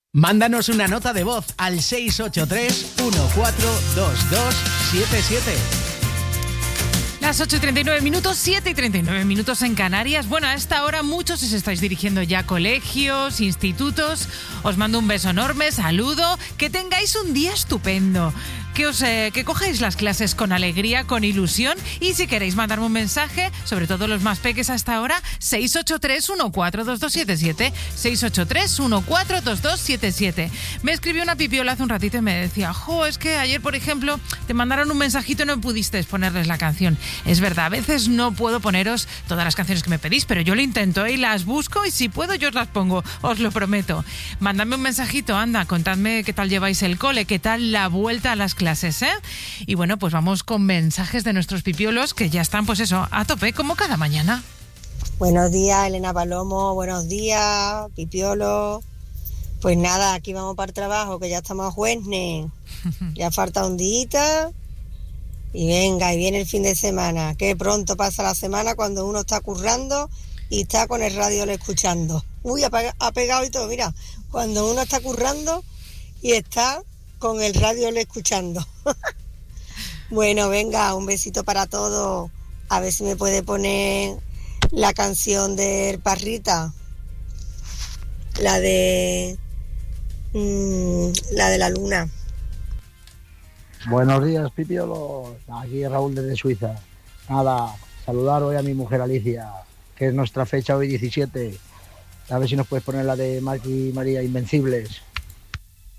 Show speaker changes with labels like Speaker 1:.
Speaker 1: Mándanos una nota de voz al 683 142277.
Speaker 2: Las 8:39 minutos, 7:39 minutos en Canarias. Bueno, a esta hora muchos os estáis dirigiendo ya a colegios, institutos. Os mando un beso enorme, saludo. Que tengáis un día estupendo. Que cojáis las clases con alegría, con ilusión. Y si queréis mandarme un mensaje, sobre todo los más peques hasta ahora, 683-142277. 683-142277. Me escribió una pipiola hace un ratito y me decía: es que ayer, por ejemplo, te mandaron un mensajito y no pudiste ponerles la canción. Es verdad, a veces no puedo poneros todas las canciones que me pedís, pero yo lo intento y las busco, y si puedo yo os las pongo, os lo prometo. Mandadme un mensajito, anda, contadme qué tal lleváis el cole, qué tal la vuelta a las clases, ¿eh? Y bueno, pues vamos con mensajes de nuestros pipiolos que ya están, pues eso, a tope, como cada mañana.
Speaker 3: Buenos días, Elena Palomo, buenos días, pipiolo. Pues nada, aquí vamos para el trabajo, que ya estamos a jueves, ya falta un día. Y venga, y viene el fin de semana. Qué pronto pasa la semana cuando uno está currando y está con el radio escuchando. Uy, ha pegado y todo, mira. Cuando uno está currando y está con el radio escuchando. Bueno, venga, un besito para todos. A ver si me puede poner la canción del Parrita. La de la luna.
Speaker 4: Buenos días, pipiolos. Aquí Raúl desde Suiza. Nada, saludar hoy a mi mujer Alicia, que es nuestra fecha hoy 17. A ver si nos puedes poner la de Marc y María Invencibles.